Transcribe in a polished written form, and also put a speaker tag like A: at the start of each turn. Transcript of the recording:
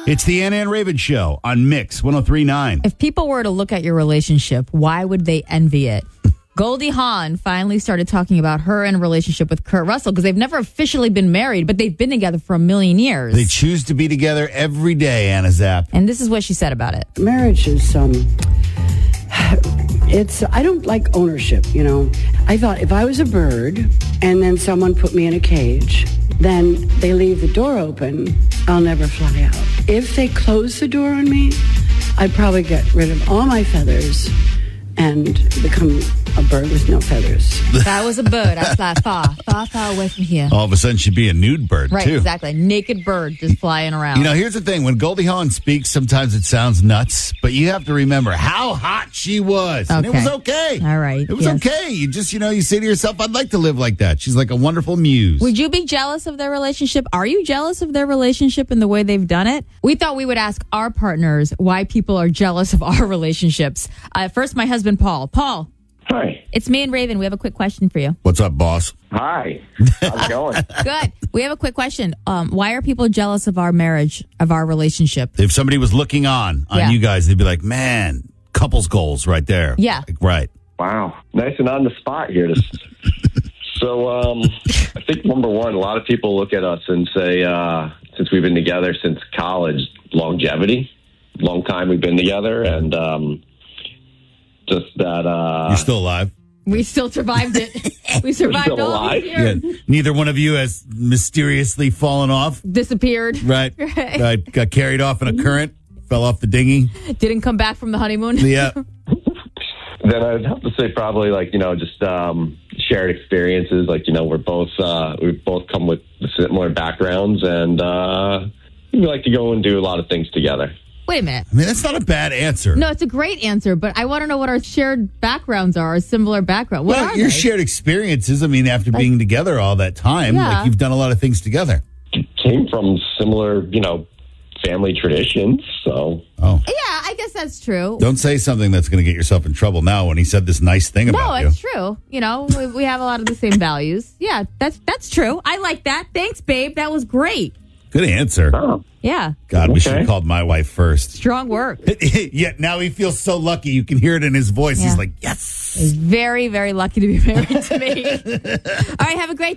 A: It's the Anna and Raven Show on Mix 103.9.
B: If people were to look at your relationship, why would they envy it? Goldie Hawn finally started talking about her and a relationship with Kurt Russell because they've never officially been married, but they've been together for a million years.
A: They choose to be together every day, Anna Zapp.
B: And this is what she said about it.
C: Marriage is I don't like ownership, you know. I thought if I was a bird and then someone put me in a cage, then they leave the door open, I'll never fly out. If they close the door on me, I'd probably get rid of all my feathers and become a bird with no feathers.
B: If I was a bird, I'd fly far away from here.
A: All of a sudden, she'd be a nude bird,
B: Right,
A: too.
B: exactly. Naked bird just flying around.
A: You know, here's the thing. When Goldie Hawn speaks, sometimes it sounds nuts, but you have to remember how hot she was. And it was okay.
B: All right.
A: It was okay. You just, you say to yourself, I'd like to live like that. She's like a wonderful muse.
B: Would you be jealous of their relationship? Are you jealous of their relationship and the way they've done it? We thought we would ask our partners why people are jealous of our relationships. First, my husband, Paul. Paul.
D: Hi.
B: It's me and Raven. We have a quick question for you.
A: What's up, boss?
D: Hi. How's it going?
B: Good. We have a quick question. Why are people jealous of our marriage, of our relationship?
A: If somebody was looking on you guys, they'd be like, man, couples goals right there.
B: Yeah.
A: Like, right.
D: Wow. Nice and on the spot here. So I think, number one, a lot of people look at us and say, since we've been together since college, longevity, long time we've been together, and just that...
A: You're still alive?
B: We still survived it. We survived
D: still
B: all
D: alive?
B: these years.
A: Yeah. Neither one of you has mysteriously fallen off.
B: Disappeared.
A: Right. Right. Got carried off in a current, fell off the dinghy.
B: Didn't come back from the honeymoon.
A: Yeah.
D: Then I'd have to say probably just shared experiences. We've both come with similar backgrounds, and we like to go and do a lot of things together.
B: Wait a minute.
A: I mean, that's not a bad answer.
B: No, it's a great answer, but I want to know what our shared backgrounds are, our similar background. What are
A: your
B: they?
A: shared experiences, I mean, after being together all that time,
B: Yeah.
A: like you've done a lot of things together.
D: Came from similar, family traditions, so...
A: Oh.
B: Yeah, I guess that's true.
A: Don't say something that's going to get yourself in trouble now when he said this nice thing about you.
B: No, it's true. We have a lot of the same values. Yeah, that's true. I like that. Thanks, babe. That was great.
A: Good answer.
D: Oh.
B: Yeah.
A: God, we
D: Okay.
A: should have called my wife first.
B: Strong work.
A: Yeah, now he feels so lucky. You can hear it in his voice.
B: Yeah.
A: He's like, yes.
B: He's very, very lucky to be married to me. All right, have a great